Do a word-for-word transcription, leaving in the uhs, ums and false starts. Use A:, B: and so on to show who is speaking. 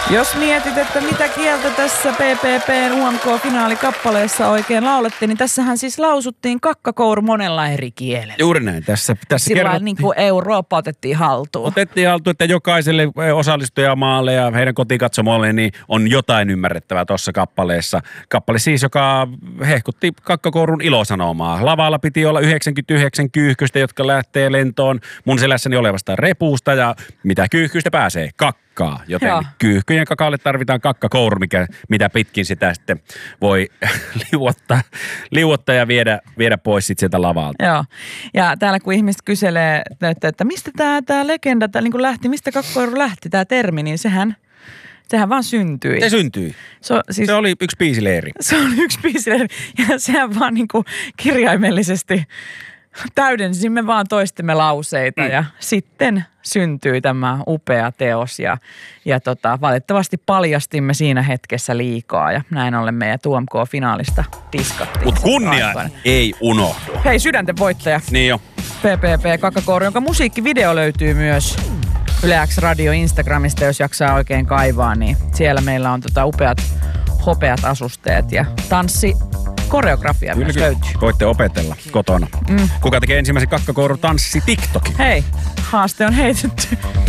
A: Jos mietit, että mitä kieltä tässä P P P:n U M K-finaalikappaleessa oikein laulettiin, niin tässähän siis lausuttiin kakkakouru monella eri kielellä.
B: Juuri näin. Tässä, tässä
A: Sillä
B: kerrottiin.
A: niin kuin Eurooppa otettiin haltuun.
B: Otettiin haltuun, että jokaiselle osallistujamaalle ja heidän kotikatsomoille niin on jotain ymmärrettävää tuossa kappaleessa. Kappale siis, joka hehkutti kakkakourun ilosanomaa. Lavalla piti olla yhdeksänkymmentäyhdeksän kyyhkystä, jotka lähtee lentoon mun selässäni olevasta repuusta ja mitä kyyhkystä pääsee? Kakkaa. Joten
A: Joo.
B: kyyhkyjen kakaalle tarvitaan kakkakouru, mikä, mitä pitkin sitä sitten voi liuottaa, liuottaa ja viedä, viedä pois sit sieltä lavalta.
A: Joo. Ja täällä kun ihmiset kyselee, että, että mistä tämä tää legenda tää, niin kuin lähti, mistä kakkakouru lähti, tämä termi, niin sehän, sehän vaan syntyi.
B: Se syntyi.
A: Se, siis,
B: Se oli yksi biisileiri.
A: se oli yksi biisileiri ja sehän vaan niin kuin kirjaimellisesti täydensimme vaan toistemme lauseita mm. ja sitten syntyi tämä upea teos ja, ja tota, valitettavasti paljastimme siinä hetkessä liikaa ja näin ollen meidän U M K-finaalista diskattiin.
B: Mutta kunnia
A: Aivan.
B: ei unohdu.
A: Hei, sydänten voittaja.
B: Niin jo.
A: P P P Kakkakouru, jonka musiikkivideo löytyy myös Yle X Radio Instagramista, jos jaksaa oikein kaivaa, niin siellä meillä on tota upeat hopeat asusteet ja tanssi. Koreografia
B: Kyllä,
A: myös
B: kyllä.
A: löytyy.
B: Voitte opetella kotona. Mm. Kuka tekee ensimmäisen kakkakourun tanssi TikTokin?
A: Hei, haaste on heitetty.